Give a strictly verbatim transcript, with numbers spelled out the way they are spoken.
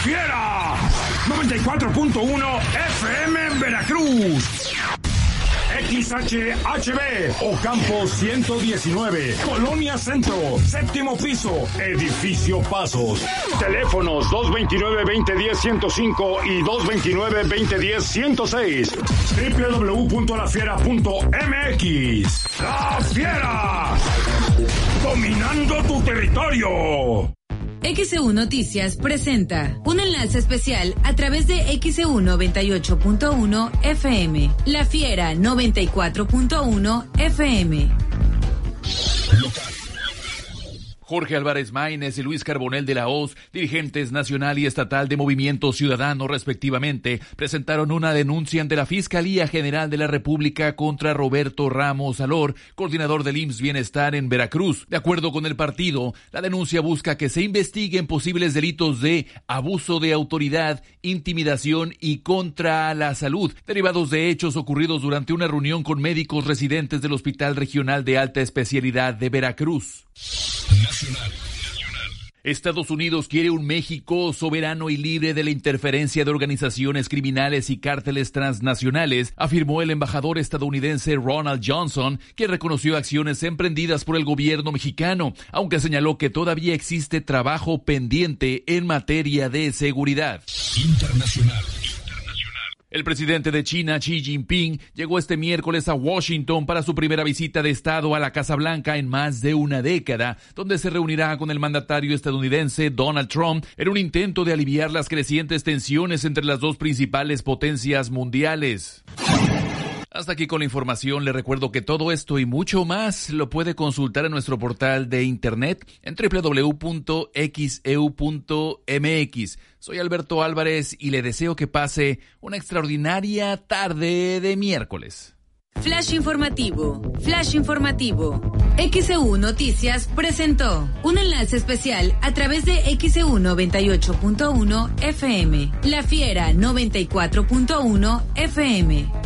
Fiera noventa y cuatro punto uno F M en Veracruz. X H H B Ocampo ciento diecinueve, Colonia Centro, séptimo piso, Edificio Pasos. Teléfonos dos dos nueve, dos cero uno cero, ciento cinco y dos dos nueve, dos cero uno cero, ciento seis. doble u doble u doble u punto la fiera punto m x. La Fiera, dominando tu territorio. X E U Noticias presenta un enlace especial a través de X E U noventa y ocho punto uno F M, La Fiera noventa y cuatro punto uno F M. Jorge Álvarez Maínez y Luis Carbonell de la Hoz, dirigentes nacional y estatal de Movimiento Ciudadano respectivamente, presentaron una denuncia ante la Fiscalía General de la República contra Roberto Ramos Alor, coordinador del I M S S Bienestar en Veracruz. De acuerdo con el partido, la denuncia busca que se investiguen posibles delitos de abuso de autoridad, intimidación y contra la salud, derivados de hechos ocurridos durante una reunión con médicos residentes del Hospital Regional de Alta Especialidad de Veracruz. Nacional. Estados Unidos quiere un México soberano y libre de la interferencia de organizaciones criminales y cárteles transnacionales, afirmó el embajador estadounidense Ronald Johnson, que reconoció acciones emprendidas por el gobierno mexicano, aunque señaló que todavía existe trabajo pendiente en materia de seguridad internacional. El presidente de China, Xi Jinping, llegó este miércoles a Washington para su primera visita de Estado a la Casa Blanca en más de una década, donde se reunirá con el mandatario estadounidense Donald Trump en un intento de aliviar las crecientes tensiones entre las dos principales potencias mundiales. Hasta aquí con la información. Le recuerdo que todo esto y mucho más lo puede consultar en nuestro portal de internet en doble u doble u doble u punto x e u punto m x. Soy Alberto Álvarez y le deseo que pase una extraordinaria tarde de miércoles. Flash informativo, flash informativo. X E U Noticias presentó un enlace especial a través de X E U noventa y ocho punto uno F M, La Fiera noventa y cuatro punto uno F M.